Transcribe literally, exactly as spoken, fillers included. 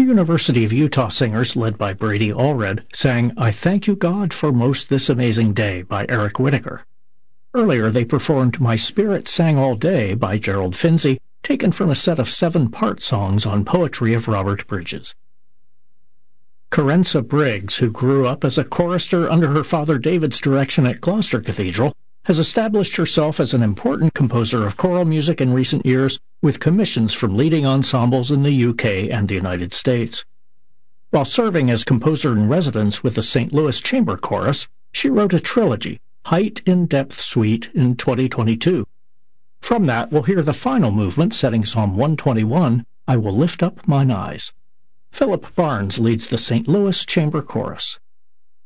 The University of Utah singers, led by Brady Allred, sang I Thank You, God, for Most This Amazing Day by Eric Whitacre. Earlier, they performed My Spirit Sang All Day by Gerald Finzi, taken from a set of seven-part songs on poetry of Robert Bridges. Carenza Briggs, who grew up as a chorister under her father David's direction at Gloucester Cathedral, has established herself as an important composer of choral music in recent years, with commissions from leading ensembles in the U K and the United States. While serving as composer-in-residence with the Saint Louis Chamber Chorus, she wrote a trilogy, Height in Depth Suite, in twenty twenty-two. From that, we'll hear the final movement setting Psalm one twenty-one, I Will Lift Up Mine Eyes. Philip Barnes leads the Saint Louis Chamber Chorus.